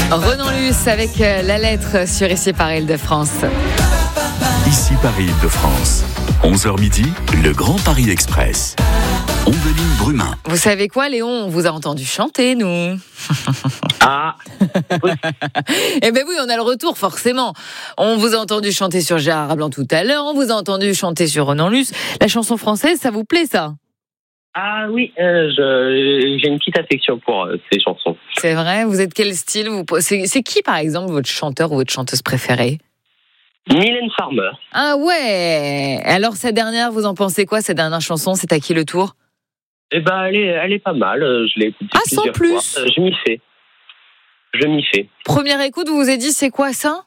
Renan Luce avec la lettre sur Ici Paris Île-de-France. Ici Paris Île-de-France. 11h midi, le Grand Paris Express. Ombeline Brumin. Vous savez quoi, Léon? On vous a entendu chanter, nous. Ah oui. Eh ben oui, on a le retour, forcément. On vous a entendu chanter sur Gérard Blanc tout à l'heure. On vous a entendu chanter sur Renan Luce. La chanson française, ça vous plaît, ça? Ah oui, j'ai une petite affection pour ces chansons. C'est vrai? Vous êtes quel style? C'est qui, par exemple, votre chanteur ou votre chanteuse préférée? Mylène Farmer. Ah ouais. Alors, sa dernière, vous en pensez quoi, cette dernière chanson? C'est à qui le tour? Eh ben, elle est pas mal. Je l'ai écoutée sans plusieurs plus. fois. Je m'y fais. Première écoute, vous vous êtes dit, c'est quoi ça?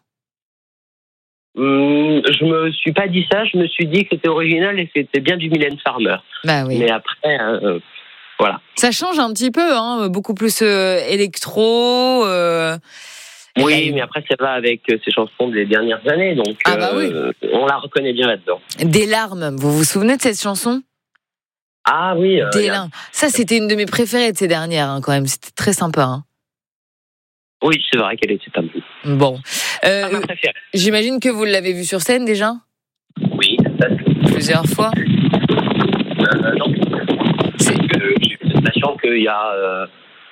Je me suis pas dit ça. Je me suis dit que c'était original et que c'était bien du Mylène Farmer. Bah oui. Mais après, voilà. Ça change un petit peu, hein, beaucoup plus électro. Oui, mais après, ça va avec ces chansons des dernières années. Donc, oui. On la reconnaît bien là-dedans. Des larmes. Vous vous souvenez de cette chanson? Ah oui. Des larmes. Ça, c'était une de mes préférées de ces dernières, hein, quand même. C'était très sympa. Hein. Oui, c'est vrai qu'elle était pas mal. Bon. Ma préférée. J'imagine que vous l'avez vue sur scène déjà? Oui, ça c'est... Plusieurs fois? Non. J'ai vu cette passion qu'il y a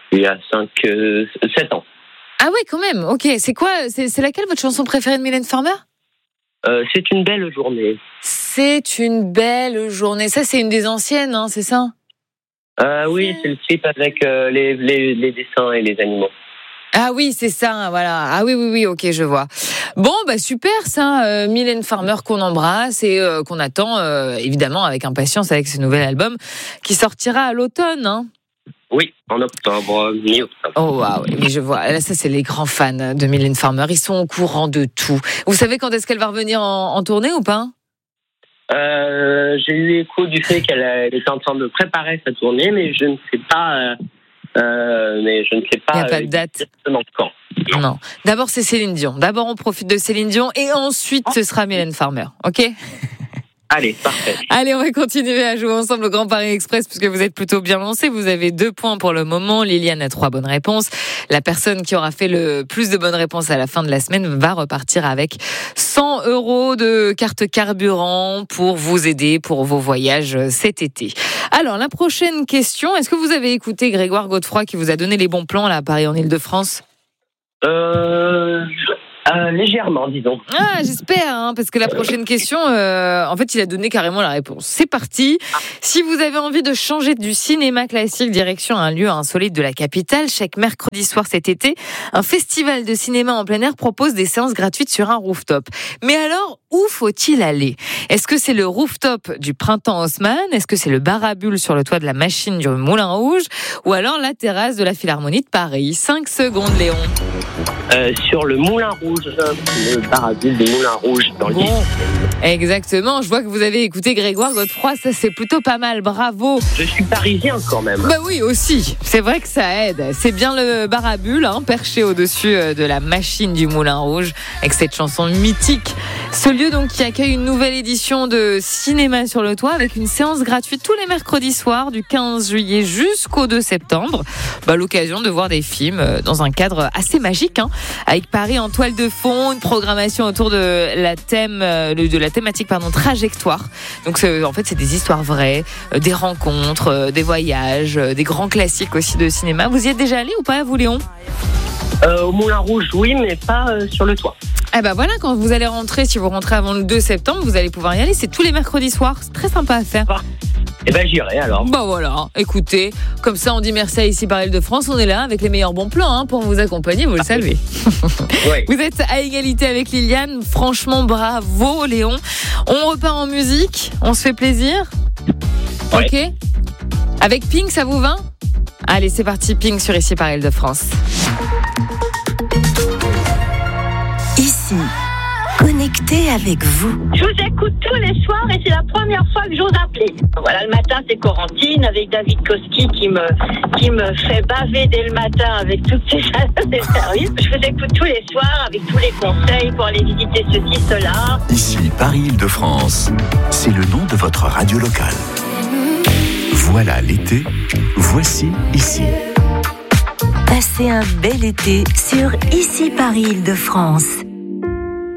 7 ans. Ah oui, quand même. Ok. C'est quoi? C'est laquelle votre chanson préférée de Mylène Farmer? C'est une belle journée. C'est une belle journée. Ça, c'est une des anciennes, hein, c'est ça? Oui, c'est le clip avec les dessins et les animaux. Ah oui, c'est ça, voilà. Ah oui, ok, je vois. Bon, bah super, ça, Mylène Farmer qu'on embrasse et qu'on attend évidemment avec impatience avec ce nouvel album qui sortira à l'automne, hein. Oui, en octobre, mi-octobre. Oh waouh, mais je vois. Là, ça, c'est les grands fans de Mylène Farmer. Ils sont au courant de tout. Vous savez quand est-ce qu'elle va revenir en tournée ou pas? J'ai eu écho du fait qu'elle était en train de préparer sa tournée, mais je ne sais pas. Il n'y a pas de date. Quand. Non. D'abord, c'est Céline Dion. D'abord, on profite de Céline Dion et ensuite, ce sera Mylène Farmer. Ok? Allez, parfait. Allez, on va continuer à jouer ensemble au Grand Paris Express puisque vous êtes plutôt bien lancés. Vous avez 2 points pour le moment. Liliane a 3 bonnes réponses. La personne qui aura fait le plus de bonnes réponses à la fin de la semaine va repartir avec 100 € de carte carburant pour vous aider pour vos voyages cet été. Alors, la prochaine question. Est-ce que vous avez écouté Grégoire Godefroy qui vous a donné les bons plans là, à Paris en Île-de-France? Légèrement, disons. Ah, j'espère, hein, parce que la prochaine question, en fait, il a donné carrément la réponse. C'est parti. Si vous avez envie de changer du cinéma classique direction un lieu insolite de la capitale, chaque mercredi soir cet été, un festival de cinéma en plein air propose des séances gratuites sur un rooftop. Mais alors, où faut-il aller? Est-ce que c'est le rooftop du Printemps Haussmann? Est-ce que c'est le bar à bulles sur le toit de la machine du Moulin Rouge? Ou alors la terrasse de la Philharmonie de Paris? 5 secondes, Léon. Sur le Moulin Rouge, le bar à bulles du Moulin Rouge dans le 10. Exactement, je vois que vous avez écouté Grégoire Godefroy, ça c'est plutôt pas mal, bravo. Je suis parisien quand même. Bah oui, aussi, c'est vrai que ça aide. C'est bien le bar à bulles, hein, perché au-dessus de la machine du Moulin Rouge, avec cette chanson mythique. Ce lieu donc qui accueille une nouvelle édition de Cinéma sur le toit avec une séance gratuite tous les mercredis soirs du 15 juillet jusqu'au 2 septembre. L'occasion de voir des films dans un cadre assez magique, hein, avec Paris en toile de fond, une programmation autour de la thématique trajectoire. Donc en fait c'est des histoires vraies, des rencontres, des voyages, des grands classiques aussi de cinéma. Vous y êtes déjà allé ou pas, vous, Léon? Au Moulin Rouge, oui, mais pas sur le toit. Eh ben voilà, quand vous allez rentrer, si vous rentrez avant le 2 septembre, vous allez pouvoir y aller. C'est tous les mercredis soirs. C'est très sympa à faire. Eh ben j'irai alors. Voilà, écoutez, comme ça on dit merci à Ici Paris Île-de-France. On est là avec les meilleurs bons plans, hein, pour vous accompagner, vous le savez. Oui. Vous êtes à égalité avec Liliane. Franchement, bravo Léon. On repart en musique. On se fait plaisir. Ouais. Ok. Avec Pink, ça vous va? Allez, c'est parti, Pink sur Ici Paris Île-de-France. Ici, connecté avec vous. Je vous écoute tous les soirs et c'est la première fois que j'ose appeler. Voilà, le matin c'est Corentine avec David Koski qui me fait baver dès le matin avec toutes ses services. Je vous écoute tous les soirs avec tous les conseils pour aller visiter ceci, cela. Ici Paris Île-de-France, c'est le nom de votre radio locale. Voilà l'été, voici ici. Passez un bel été sur Ici Paris Île-de-France.